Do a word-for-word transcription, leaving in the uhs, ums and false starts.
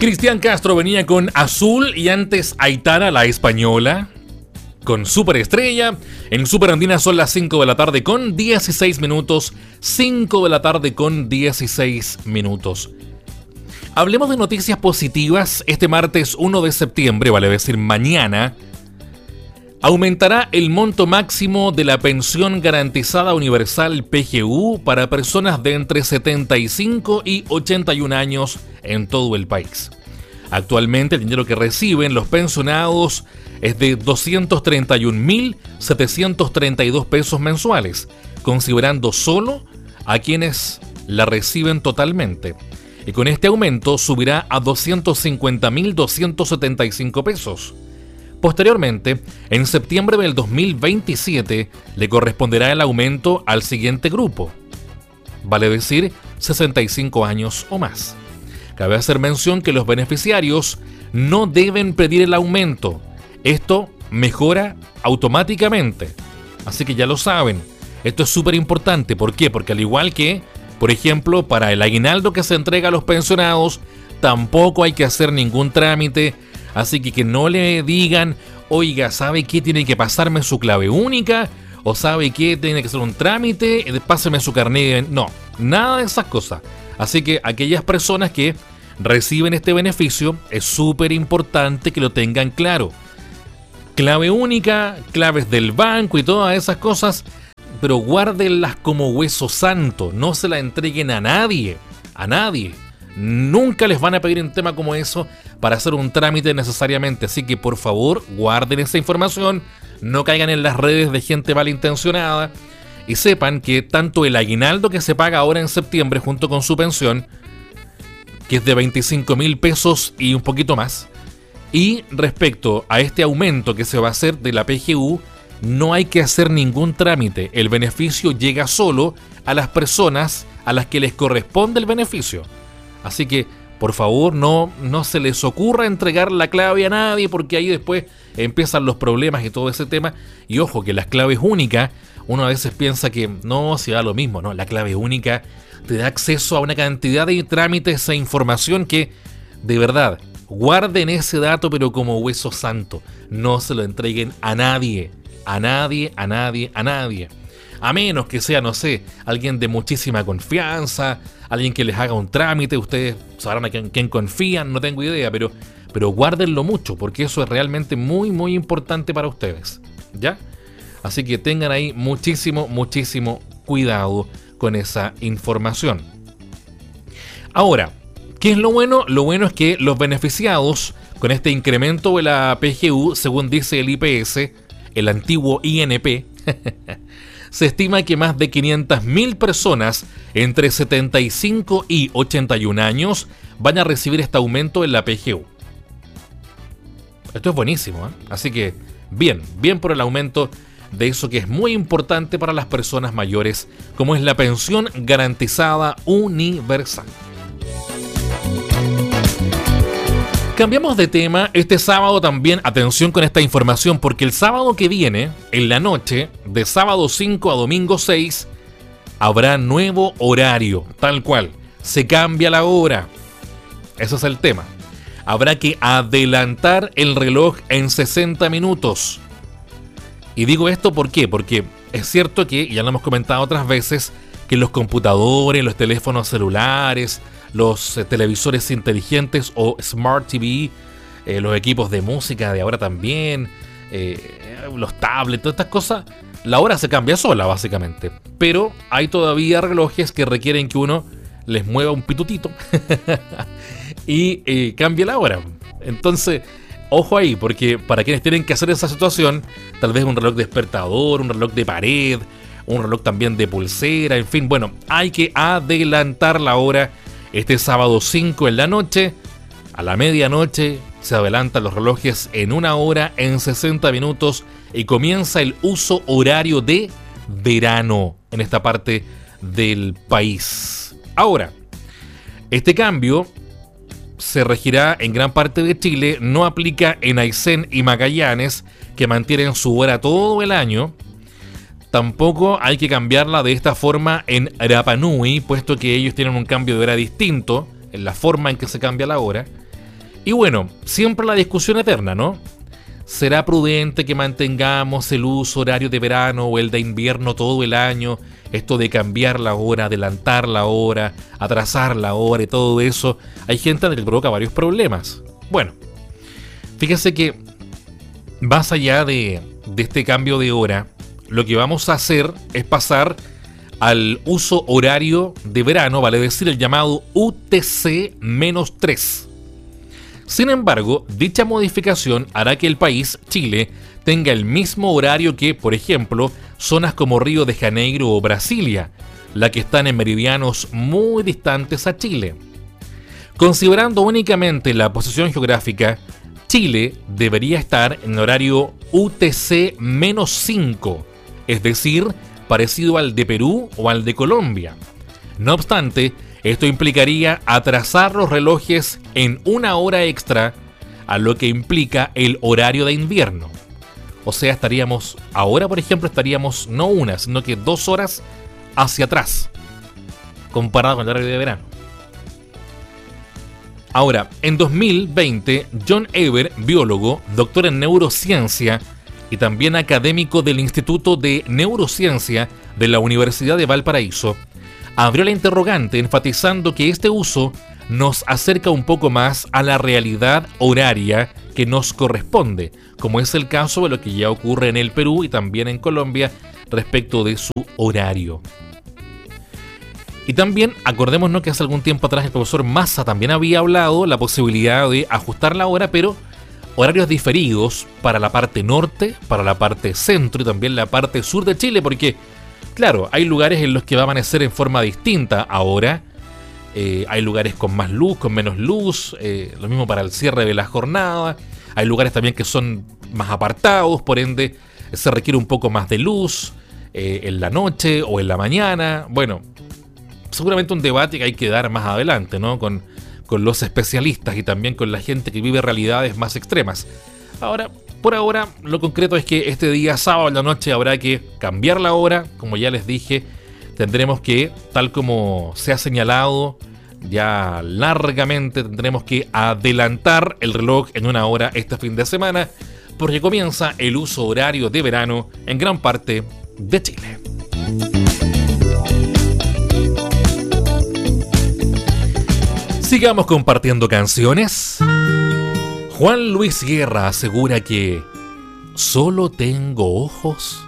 Cristian Castro venía con Azul y antes Aitana, la española, con Superestrella. En Superandina son las cinco de la tarde con dieciséis minutos. cinco de la tarde con dieciséis minutos. Hablemos de noticias positivas. Este martes uno de septiembre, vale decir mañana, aumentará el monto máximo de la pensión garantizada universal P G U para personas de entre setenta y cinco y ochenta y un años en todo el país. Actualmente el dinero que reciben los pensionados es de doscientos treinta y un mil setecientos treinta y dos pesos mensuales, considerando solo a quienes la reciben totalmente. Y con este aumento subirá a doscientos cincuenta mil doscientos setenta y cinco pesos. Posteriormente, en septiembre del dos mil veintisiete, le corresponderá el aumento al siguiente grupo, vale decir sesenta y cinco años o más. Cabe hacer mención que los beneficiarios no deben pedir el aumento. Esto mejora automáticamente. Así que ya lo saben. Esto es súper importante. ¿Por qué? Porque al igual que, por ejemplo, para el aguinaldo que se entrega a los pensionados, tampoco hay que hacer ningún trámite. Así que que no le digan, oiga, ¿sabe qué? Tiene que pasarme su clave única. O ¿sabe qué? Tiene que hacer un trámite. Páseme su carnet. No, nada de esas cosas. Así que aquellas personas que reciben este beneficio, es súper importante que lo tengan claro. Clave única, claves del banco y todas esas cosas, pero guárdenlas como hueso santo. No se la entreguen a nadie, a nadie. Nunca les van a pedir un tema como eso para hacer un trámite necesariamente. Así que por favor, guarden esa información, no caigan en las redes de gente malintencionada. Y sepan que tanto el aguinaldo que se paga ahora en septiembre junto con su pensión, que es de veinticinco mil pesos y un poquito más, y respecto a este aumento que se va a hacer de la P G U, no hay que hacer ningún trámite. El beneficio llega solo a las personas a las que les corresponde el beneficio. Así que, por favor, no, no se les ocurra entregar la clave a nadie, porque ahí después empiezan los problemas y todo ese tema. Y ojo, que las claves únicas, uno a veces piensa que no, se da lo mismo, ¿no? La clave única te da acceso a una cantidad de trámites e información que, de verdad, guarden ese dato pero como hueso santo. No se lo entreguen a nadie, a nadie, a nadie, a nadie. A menos que sea, no sé, alguien de muchísima confianza, alguien que les haga un trámite, ustedes sabrán a quién, quién confían, no tengo idea, pero, pero guárdenlo mucho, porque eso es realmente muy, muy importante para ustedes, ¿ya? Así que tengan ahí muchísimo, muchísimo cuidado con esa información. Ahora, ¿qué es lo bueno? Lo bueno es que los beneficiados con este incremento de la P G U, según dice el I P S, el antiguo I N P, se estima que más de quinientas mil personas entre setenta y cinco y ochenta y un años van a recibir este aumento en la P G U. Esto es buenísimo, ¿eh? Así que bien, bien por el aumento de eso que es muy importante para las personas mayores, como es la pensión garantizada universal. Cambiamos de tema. Este sábado también, atención con esta información, porque el sábado que viene, en la noche, de sábado cinco a domingo seis, habrá nuevo horario, tal cual. Se cambia la hora. Ese es el tema. Habrá que adelantar el reloj en sesenta minutos. Y digo esto ¿por qué? Porque es cierto que, ya lo hemos comentado otras veces, que los computadores, los teléfonos celulares, los eh, televisores inteligentes o Smart T V, eh, los equipos de música de ahora también, eh, los tablets, todas estas cosas, la hora se cambia sola básicamente. Pero hay todavía relojes que requieren que uno les mueva un pitutito y eh, cambie la hora. Entonces, ojo ahí, porque para quienes tienen que hacer esa situación, tal vez un reloj despertador, un reloj de pared, un reloj también de pulsera, en fin, bueno, hay que adelantar la hora. Este sábado cinco en la noche, a la medianoche, se adelantan los relojes en una hora, en sesenta minutos, y comienza el uso horario de verano en esta parte del país. Ahora, este cambio se regirá en gran parte de Chile, no aplica en Aysén y Magallanes, que mantienen su hora todo el año. Tampoco hay que cambiarla de esta forma en Rapa Nui, puesto que ellos tienen un cambio de hora distinto en la forma en que se cambia la hora. Y bueno, siempre la discusión eterna, ¿no? ¿Será prudente que mantengamos el uso horario de verano o el de invierno todo el año? Esto de cambiar la hora, adelantar la hora, atrasar la hora y todo eso. Hay gente a la que le provoca varios problemas. Bueno, fíjese que más allá de, de este cambio de hora, lo que vamos a hacer es pasar al uso horario de verano, vale decir el llamado U T C tres. Sin embargo, dicha modificación hará que el país, Chile, tenga el mismo horario que, por ejemplo, zonas como Río de Janeiro o Brasilia, la que están en meridianos muy distantes a Chile. Considerando únicamente la posición geográfica, Chile debería estar en horario U T C cinco, es decir, parecido al de Perú o al de Colombia. No obstante, esto implicaría atrasar los relojes en una hora extra, a lo que implica el horario de invierno. O sea, estaríamos, ahora por ejemplo, estaríamos no una, sino que dos horas hacia atrás, comparado con el horario de verano. Ahora, en dos mil veinte, John Eber, biólogo, doctor en neurociencia y también académico del Instituto de Neurociencia de la Universidad de Valparaíso, abrió la interrogante enfatizando que este uso nos acerca un poco más a la realidad horaria que nos corresponde, como es el caso de lo que ya ocurre en el Perú y también en Colombia respecto de su horario. Y también acordémonos que hace algún tiempo atrás el profesor Massa también había hablado la posibilidad de ajustar la hora, pero horarios diferidos para la parte norte, para la parte centro y también la parte sur de Chile, porque claro, hay lugares en los que va a amanecer en forma distinta ahora. Eh, hay lugares con más luz, con menos luz. Eh, lo mismo para el cierre de la jornada. Hay lugares también que son más apartados, por ende se requiere un poco más de luz eh, en la noche o en la mañana. Bueno, seguramente un debate que hay que dar más adelante, ¿no? Con, con los especialistas y también con la gente que vive realidades más extremas. Ahora, por ahora, lo concreto es que este día sábado en la noche habrá que cambiar la hora. Como ya les dije, tendremos que, tal como se ha señalado ya largamente, tendremos que adelantar el reloj en una hora este fin de semana, porque comienza el uso horario de verano en gran parte de Chile. Sigamos compartiendo canciones. Juan Luis Guerra asegura que solo tengo ojos